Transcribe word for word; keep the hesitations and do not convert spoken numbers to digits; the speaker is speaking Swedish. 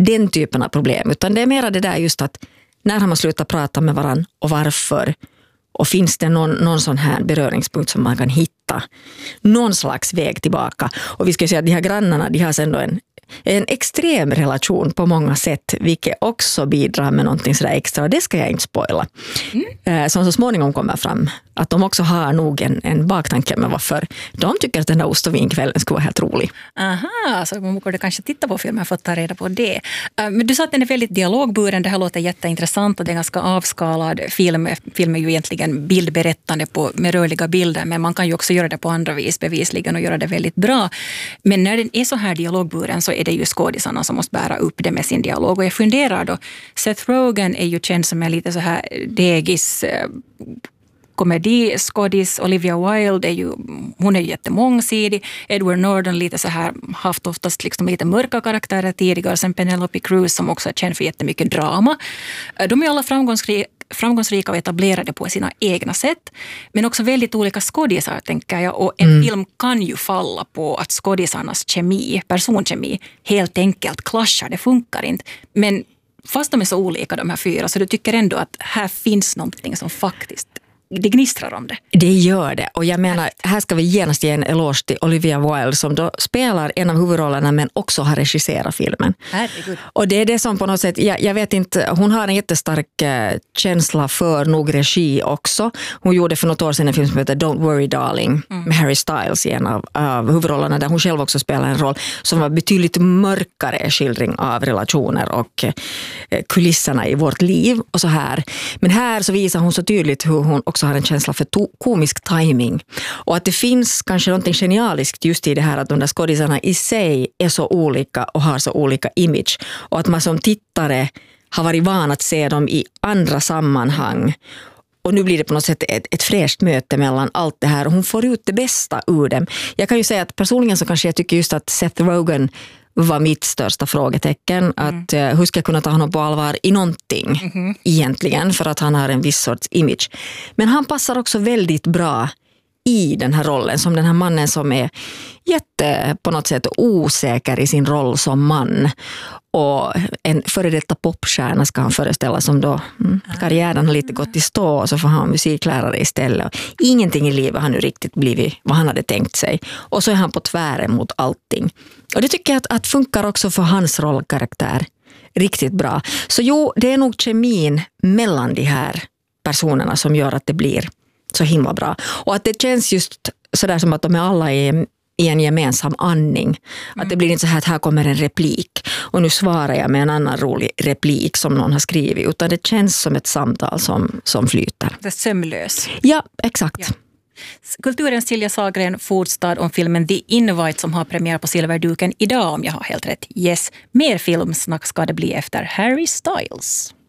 den typen av problem, utan det är mer det där just att när har man slutat prata med varandra och varför, och finns det någon, någon sån här beröringspunkt som man kan hitta någon slags väg tillbaka. Och vi ska säga att de här grannarna, de har sen då en en extrem relation på många sätt, vilket också bidrar med någonting sådär extra, och det ska jag inte spoila. Mm. Som så småningom kommer fram, att de också har nog en, en baktanke med varför de tycker att den där ost- och vinkvällen skulle vara helt rolig. Aha, så man borde kanske titta på filmen för att ta reda på det. Men du sa att den är väldigt dialogburen, det här låter jätteintressant och det är en ganska avskalad film. Film är ju egentligen bildberättande på, med rörliga bilder, men man kan ju också göra det på andra vis bevisligen och göra det väldigt bra. Men när den är så här dialogburen så är det ju skådisarna som måste bära upp det med sin dialog. Och jag funderar då, Seth Rogen är ju känd som en lite så här degis komedi, skådis. Olivia Wilde är ju, hon är ju jättemångsidig. Edward Norton lite så här, haft oftast liksom lite mörka karaktärer tidigare. Sen Penelope Cruz som också är känd för jättemycket drama. De är alla framgångsrika framgångsrika och etablerade på sina egna sätt, men också väldigt olika skådisar, tänker jag, och en mm. film kan ju falla på att skådisarnas kemi, personkemi helt enkelt klaschar, det funkar inte, men fast de är så olika de här fyra, så du tycker ändå att här finns någonting som faktiskt det gnistrar om det. Det gör det. Och jag menar, här ska vi genast ge en eloge till Olivia Wilde som då spelar en av huvudrollerna men också har regisserat filmen. Herregud. Och det är det som på något sätt, jag, jag vet inte, hon har en jättestark äh, känsla för nog regi också. Hon gjorde för något år sedan en film som heter Don't Worry Darling mm. med Harry Styles i en av, av huvudrollerna där hon själv också spelar en roll som var betydligt mörkare skildring av relationer och äh, kulisserna i vårt liv och så här. Men här så visar hon så tydligt hur hon också har en känsla för to- komisk timing. Och att det finns kanske någonting genialiskt just i det här att de där skådisarna i sig är så olika och har så olika image. Och att man som tittare har varit van att se dem i andra sammanhang. Och nu blir det på något sätt ett, ett fräscht möte mellan allt det här. Och hon får ut det bästa ur dem. Jag kan ju säga att personligen så kanske jag tycker just att Seth Rogen var mitt största frågetecken. Mm. Att uh, hur ska jag kunna ta honom på allvar i någonting mm-hmm. egentligen, för att han har en viss sorts image. Men han passar också väldigt bra i den här rollen som den här mannen som är jätte på något sätt osäker i sin roll som man. Och en före detta popstjärna ska han föreställa som då mm, karriären har lite gått i stå och så får han musiklärare istället. Ingenting i livet har nu riktigt blivit vad han hade tänkt sig. Och så är han på tvären mot allting. Och det tycker jag att, att funkar också för hans rollkaraktär riktigt bra. Så jo, det är nog kemin mellan de här personerna som gör att det blir så himla bra. Och att det känns just sådär som att de är alla i, i en gemensam andning. Mm. Att det blir inte så här att här kommer en replik och nu svarar jag med en annan rolig replik som någon har skrivit. Utan det känns som ett samtal som, som flyter. Det är sömlös. Ja, exakt. Ja. Kulturens Silja Sahlgren Fordstad om filmen The Invite som har premiär på Silverduken idag, om jag har helt rätt. Yes, mer filmsnack ska det bli efter Harry Styles.